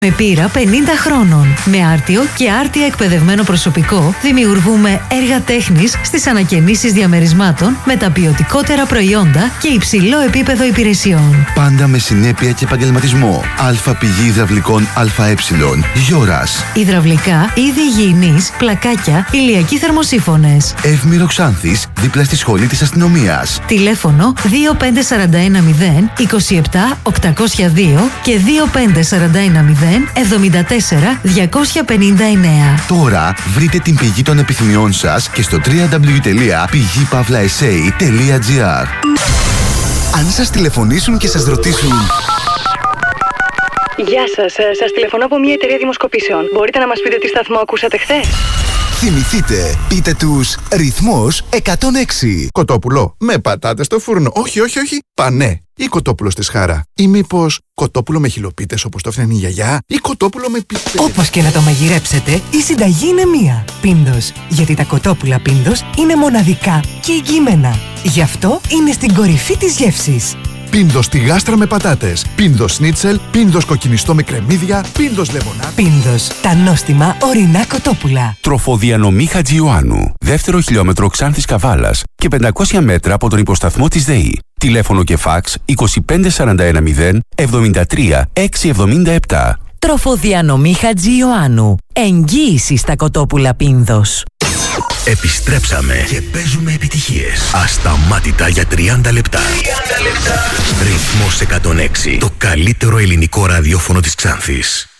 Με πείρα 50 χρόνων, με άρτιο και άρτια εκπαιδευμένο προσωπικό, δημιουργούμε έργα τέχνης στις ανακαινήσεις διαμερισμάτων με τα ποιοτικότερα προϊόντα και υψηλό επίπεδο υπηρεσιών. Πάντα με συνέπεια και επαγγελματισμό. Αλφα πηγή υδραυλικών ΑΕ. Γιώρας. Υδραυλικά, είδη υγιεινής, πλακάκια, ηλιακοί θερμοσύφωνες. Εύμηρο Ξάνθης, δίπλα στη σχολή της αστυνομίας. Τηλέφωνο 25410 27 802 και 25410 74 259. Τώρα βρείτε την πηγή των επιθυμιών σας και στο www.pigipavlaessay.gr. Αν σας τηλεφωνήσουν και σας ρωτήσουν: Γεια σας, σας τηλεφωνώ από μια εταιρεία δημοσκοπήσεων. Μπορείτε να μας πείτε τι σταθμό ακούσατε χθες? Θυμηθείτε, πείτε τους ρυθμός 106. Κοτόπουλο με πατάτες στο φούρνο. Όχι, πανέ. Ή κοτόπουλο στη σχάρα. Ή μήπως κοτόπουλο με χιλοπίτες όπως το έφτιανε η γιαγιά. Ή κοτόπουλο με πίπες. Όπως και να το μαγειρέψετε, η συνταγή είναι μία. Πίντος. Γιατί τα κοτόπουλα Πίντος είναι μοναδικά και εγγυημένα. Γι' αυτό είναι στην κορυφή της γεύσης. Πίντος στη γάστρα με πατάτες. Πίντος σνίτσελ. Πίντος κοκκινιστό με κρεμμύδια. Πίντος λεμονάδα. Πίντος. Τα νόστιμα ορεινά κοτόπουλα. Τροφοδιανομή Χατζιωάννου. Δεύτερο χιλιόμετρο Ξάνθης Καβάλας και 500 μέτρα από τον υποσταθμό της ΔΕΗ. Τηλέφωνο και φάξ 25410 73 677. Τροφοδιανομή Χατζιωάννου. Εγγύηση στα κοτόπουλα Πίνδος. Επιστρέψαμε και παίζουμε επιτυχίες. Ασταμάτητα για 30 λεπτά. Ρυθμός 106. Το καλύτερο ελληνικό ραδιόφωνο της Ξάνθης.